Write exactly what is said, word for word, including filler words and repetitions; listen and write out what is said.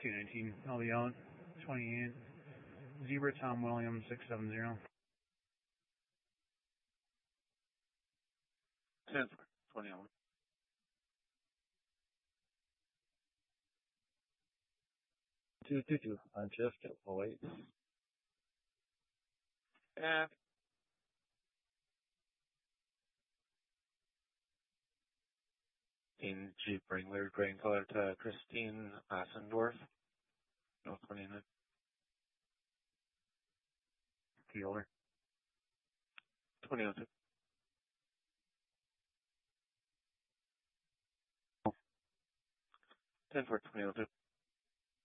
two nineteen, I'll be out. twenty-eight. Zebra Tom Williams, six seven zero. ten for twenty-one. two two two on shift, oh eight. And in Jeep Wrangler, green color to Christine Assendorf, North twenty-nine. Fielder. twenty oh two. ten for twenty oh two.